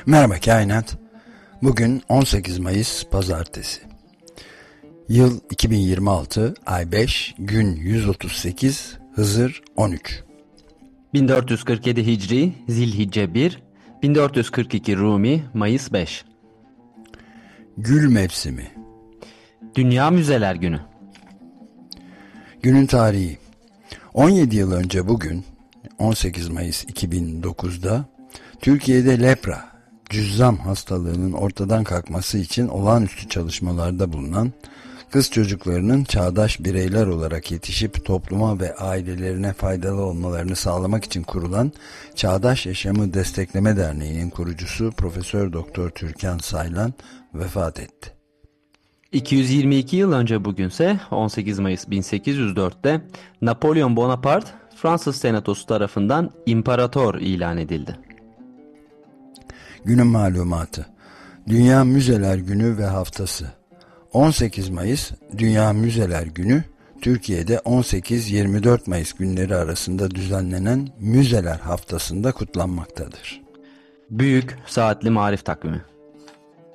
Merhaba Kainat. Bugün 18 Mayıs Pazartesi. Yıl 2026, ay 5, gün 138, Hızır 13. 1447 Hicri, Zilhicce 1, 1442 Rumi, Mayıs 5. Gül mevsimi. Dünya Müzeler Günü. Günün tarihi. 17 yıl önce bugün, 18 Mayıs 2009'da, Türkiye'de lepra, cüzzam hastalığının ortadan kalkması için olağanüstü çalışmalarda bulunan, kız çocuklarının çağdaş bireyler olarak yetişip topluma ve ailelerine faydalı olmalarını sağlamak için kurulan Çağdaş Yaşamı Destekleme Derneği'nin kurucusu Profesör Doktor Türkan Saylan vefat etti. 222 yıl önce bugünse 18 Mayıs 1804'te Napolyon Bonaparte Fransız Senatosu tarafından imparator ilan edildi. Günün malumatı. Dünya Müzeler Günü ve Haftası. 18 Mayıs Dünya Müzeler Günü, Türkiye'de 18-24 Mayıs günleri arasında düzenlenen Müzeler Haftası'nda kutlanmaktadır. Büyük Saatli Marif Takvimi.